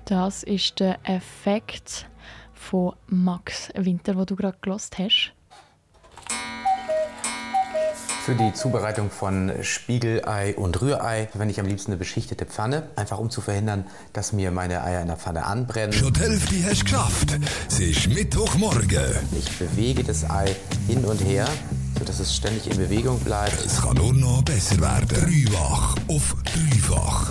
Das ist der Effekt von Max Winter, den du gerade gehört hast. Für die Zubereitung von Spiegelei und Rührei verwende ich am liebsten eine beschichtete Pfanne, einfach um zu verhindern, dass mir meine Eier in der Pfanne anbrennen. Schon die Hälfte hast du geschafft. Es ist Mittwochmorgen. Ich bewege das Ei hin und her, sodass es ständig in Bewegung bleibt. Es kann nur noch besser werden. Dreifach auf dreifach.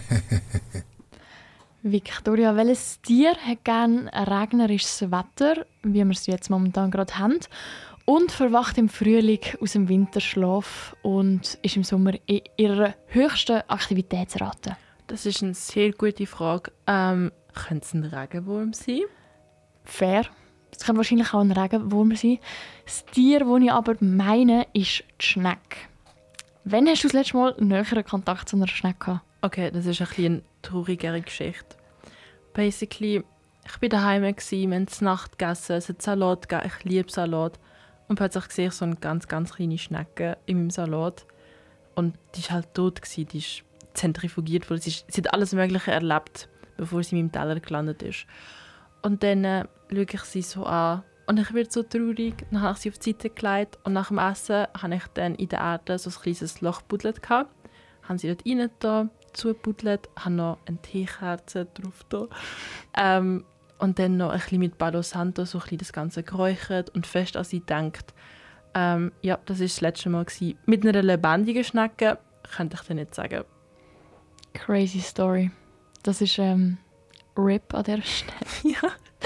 Victoria, welches Tier hat gerne regnerisches Wetter, wie wir es jetzt momentan gerade haben, und verwacht im Frühling aus dem Winterschlaf und ist im Sommer in ihrer höchsten Aktivitätsrate? Das ist eine sehr gute Frage. Könnte es ein Regenwurm sein? Fair. Es kann wahrscheinlich auch ein Regenwurm sein. Das Tier, das ich aber meine, ist die Schnecke. Wann hast du das letzte Mal näheren Kontakt zu einer Schnecke gehabt? Okay, das ist ein bisschen eine traurigere Geschichte. Basically, ich war daheim, wir haben zur Nacht gegessen, es hat Salat gegeben, ich liebe Salat. Und plötzlich sehe ich so eine ganz, ganz kleine Schnecke in meinem Salat. Und die war halt tot, die ist zentrifugiert worden. Sie hat alles Mögliche erlebt, bevor sie in meinem Teller gelandet ist. Und dann schaue ich sie so an und ich werde so traurig. Dann habe ich sie auf die Seite gelegt und nach dem Essen habe ich dann in der Erde so ein kleines Loch gebuddelt. Habe sie dort rein zugebuddelt, habe noch eine Teekerze drauf da. Und dann noch ein bisschen mit Palo Santo so ein bisschen das Ganze geräuchert und fest an sie denkt. Ja, das war das letzte Mal. Mit einer lebendigen Schnecke könnte ich dir nicht sagen. Crazy Story. Das ist RIP an dieser Stelle.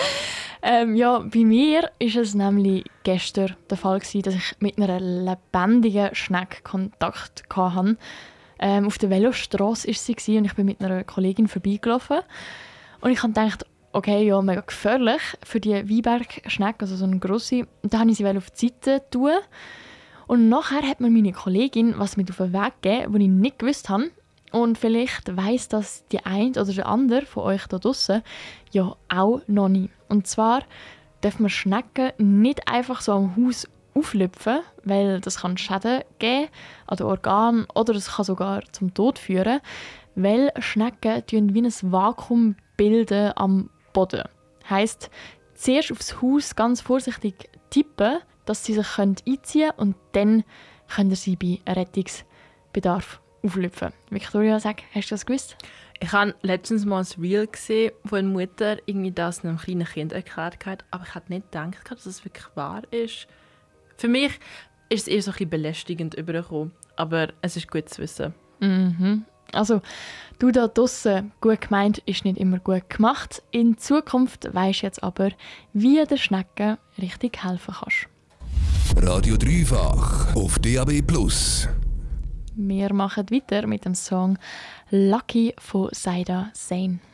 Ja, bei mir war es nämlich gestern der Fall, dass ich mit einer lebendigen Schnecke Kontakt hatte. Auf der Velostrasse war sie und ich bin mit einer Kollegin vorbeigelaufen. Und ich habe gedacht, okay, ja, mega gefährlich für die Weinbergschnecke, also so eine grosse. Und dann wollte ich sie auf die Seite tun. Und nachher hat mir meine Kollegin was mit auf den Weg gegeben, was ich nicht gewusst habe. Und vielleicht weiss das die eine oder der andere von euch da draussen ja auch noch nicht. Und zwar dürfen wir Schnecken nicht einfach so am Haus auflüpfen, weil das kann Schäden geben an den Organen oder es kann sogar zum Tod führen, weil Schnecken wie ein Vakuum bilden am Boden. Heisst, zuerst aufs Haus ganz vorsichtig tippen, dass sie sich einziehen können und dann können sie bei Rettungsbedarf auflüpfen. Victoria, sag, hast du das gewusst? Ich habe letztens mal ein Reel gesehen, wo eine Mutter irgendwie das einem kleinen Kind erklärt hat, aber ich hatte nicht gedacht, dass es wirklich wahr ist. Für mich ist es eher so ein bisschen belästigend übergekommen, aber es ist gut zu wissen. Mhm. Also, du da draussen, gut gemeint ist nicht immer gut gemacht. In Zukunft weisst du jetzt aber, wie der Schnecke richtig helfen kannst. Radio Dreifach auf DAB+. Wir machen weiter mit dem Song «Lucky» von Saida Sane.